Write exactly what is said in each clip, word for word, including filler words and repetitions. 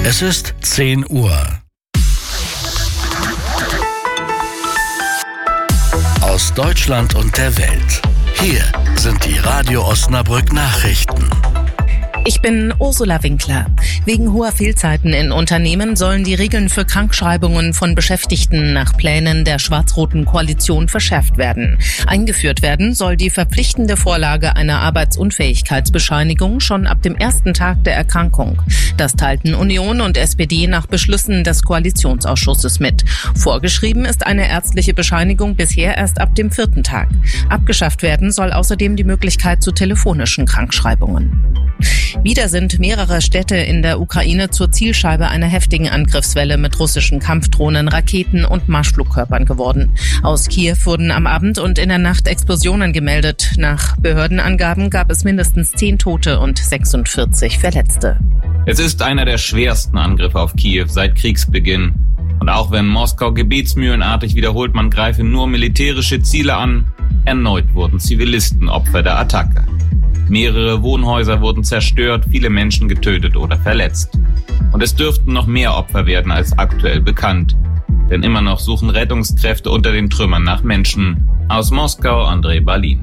Es ist zehn Uhr. Aus Deutschland und der Welt. Hier sind die Radio Osnabrück Nachrichten. Ich bin Ursula Winkler. Wegen hoher Fehlzeiten in Unternehmen sollen die Regeln für Krankschreibungen von Beschäftigten nach Plänen der schwarz-roten Koalition verschärft werden. Eingeführt werden soll die verpflichtende Vorlage einer Arbeitsunfähigkeitsbescheinigung schon ab dem ersten Tag der Erkrankung. Das teilten Union und S P D nach Beschlüssen des Koalitionsausschusses mit. Vorgeschrieben ist eine ärztliche Bescheinigung bisher erst ab dem vierten Tag. Abgeschafft werden soll außerdem die Möglichkeit zu telefonischen Krankschreibungen. Wieder sind mehrere Städte in der Ukraine zur Zielscheibe einer heftigen Angriffswelle mit russischen Kampfdrohnen, Raketen und Marschflugkörpern geworden. Aus Kiew wurden am Abend und in der Nacht Explosionen gemeldet. Nach Behördenangaben gab es mindestens zehn Tote und sechsundvierzig Verletzte. Es ist einer der schwersten Angriffe auf Kiew seit Kriegsbeginn. Und auch wenn Moskau gebetsmühlenartig wiederholt, man greife nur militärische Ziele an, erneut wurden Zivilisten Opfer der Attacke. Mehrere Wohnhäuser wurden zerstört, viele Menschen getötet oder verletzt. Und es dürften noch mehr Opfer werden als aktuell bekannt. Denn immer noch suchen Rettungskräfte unter den Trümmern nach Menschen. Aus Moskau, André Balin.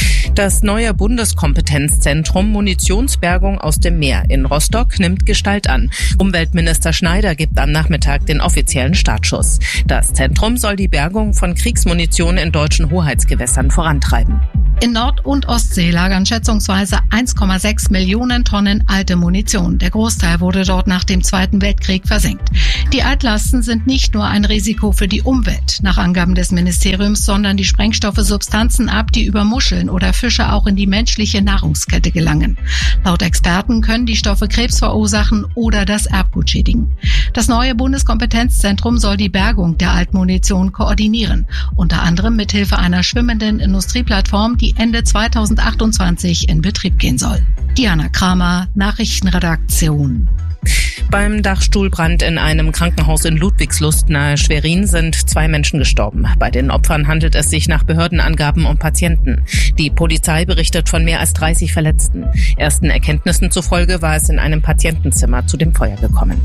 Das neue Bundeskompetenzzentrum Munitionsbergung aus dem Meer in Rostock nimmt Gestalt an. Umweltminister Schneider gibt am Nachmittag den offiziellen Startschuss. Das Zentrum soll die Bergung von Kriegsmunition in deutschen Hoheitsgewässern vorantreiben. In Nord- und Ostsee lagern schätzungsweise eins Komma sechs Millionen Tonnen alte Munition. Der Großteil wurde dort nach dem Zweiten Weltkrieg versenkt. Die Altlasten sind nicht nur ein Risiko für die Umwelt, nach Angaben des Ministeriums, sondern die Sprengstoffe Substanzen ab, die über Muscheln oder Fische auch in die menschliche Nahrungskette gelangen. Laut Experten können die Stoffe Krebs verursachen oder das Erbgut schädigen. Das neue Bundeskompetenzzentrum soll die Bergung der Altmunition koordinieren, unter anderem mithilfe einer schwimmenden Industrieplattform, die Ende zweitausendachtundzwanzig in Betrieb gehen soll. Diana Kramer, Nachrichtenredaktion. Beim Dachstuhlbrand in einem Krankenhaus in Ludwigslust nahe Schwerin sind zwei Menschen gestorben. Bei den Opfern handelt es sich nach Behördenangaben um Patienten. Die Polizei berichtet von mehr als dreißig Verletzten. Ersten Erkenntnissen zufolge war es in einem Patientenzimmer zu dem Feuer gekommen.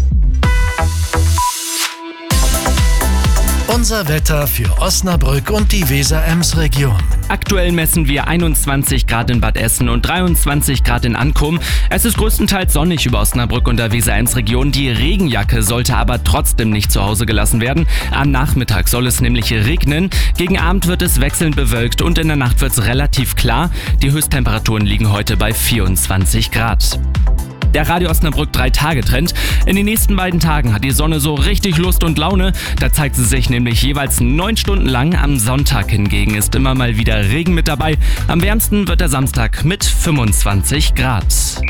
Unser Wetter für Osnabrück und die Weser-Ems-Region. Aktuell messen wir einundzwanzig Grad in Bad Essen und dreiundzwanzig Grad in Ankum. Es ist größtenteils sonnig über Osnabrück und der Weser-Ems-Region. Die Regenjacke sollte aber trotzdem nicht zu Hause gelassen werden. Am Nachmittag soll es nämlich regnen. Gegen Abend wird es wechselnd bewölkt und in der Nacht wird es relativ klar. Die Höchsttemperaturen liegen heute bei vierundzwanzig Grad. Der Radio Osnabrück drei-Tage-Trend. In den nächsten beiden Tagen hat die Sonne so richtig Lust und Laune. Da zeigt sie sich nämlich jeweils neun Stunden lang. Am Sonntag hingegen ist immer mal wieder Regen mit dabei. Am wärmsten wird der Samstag mit fünfundzwanzig Grad.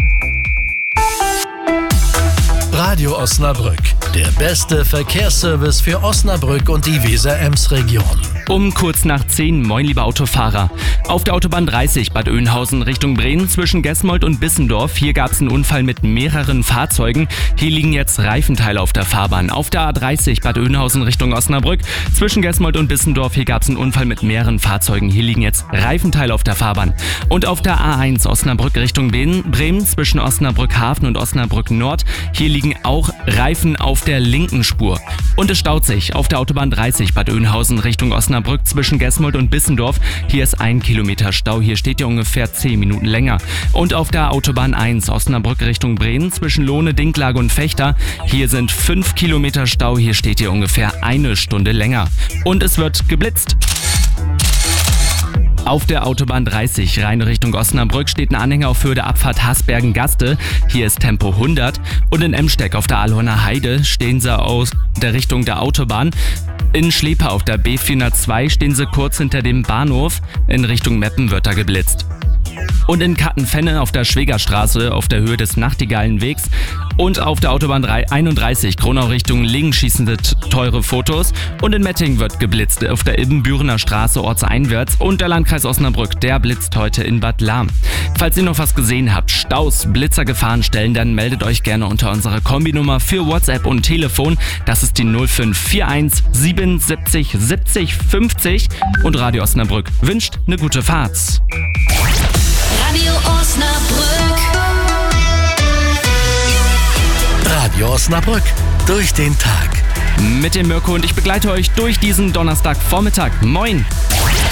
Radio Osnabrück, der beste Verkehrsservice für Osnabrück und die Weser-Ems-Region. Um kurz nach zehn, moin liebe Autofahrer. Auf der Autobahn dreißig Bad Oeynhausen Richtung Bremen zwischen Gesmold und Bissendorf. Hier gab es einen Unfall mit mehreren Fahrzeugen. Hier liegen jetzt Reifenteile auf der Fahrbahn. Auf der A dreißig Bad Oeynhausen Richtung Osnabrück zwischen Gesmold und Bissendorf. Hier gab es einen Unfall mit mehreren Fahrzeugen. Hier liegen jetzt Reifenteile auf der Fahrbahn. Und auf der A eins Osnabrück Richtung Bremen zwischen Osnabrück Hafen und Osnabrück Nord. Hier liegen auch Reifen auf der linken Spur. Und es staut sich auf der Autobahn dreißig Bad Oeynhausen Richtung Osnabrück zwischen Gesmold und Bissendorf. Hier ist ein Kilometer Stau. Hier steht ihr ungefähr zehn Minuten länger. Und auf der Autobahn eins Osnabrück Richtung Bremen zwischen Lohne, Dinklage und Fechter. Hier sind fünf Kilometer Stau. Hier steht ihr ungefähr eine Stunde länger. Und es wird geblitzt. Auf der Autobahn dreißig rein Richtung Osnabrück steht ein Anhänger auf Höhe der Abfahrt Hasbergen-Gaste. Hier ist Tempo hundert. Und in Emsteck auf der Alhorner Heide stehen sie aus der Richtung der Autobahn. In Schlepa auf der B vierhundertzwei stehen sie kurz hinter dem Bahnhof. In Richtung Meppen wird da geblitzt. Und in Kattenfenne auf der Schwegerstraße auf der Höhe des Nachtigallenwegs und auf der Autobahn einunddreißig Kronau Richtung Lingen schießen sie teure Fotos und in Mettingen wird geblitzt auf der Ibbenbürener Straße ortseinwärts und der Landkreis Osnabrück, der blitzt heute in Bad Lahm. Falls ihr noch was gesehen habt, Staus, Blitzer, Gefahrenstellen, dann meldet euch gerne unter unserer Kombinummer für WhatsApp und Telefon. Das ist die null fünf vier eins siebenundsiebzig siebzig fünfzig und Radio Osnabrück wünscht eine gute Fahrt. Radio Osnabrück. Radio Osnabrück. Durch den Tag. Mit dem Mirko und ich begleite euch durch diesen Donnerstagvormittag. Moin!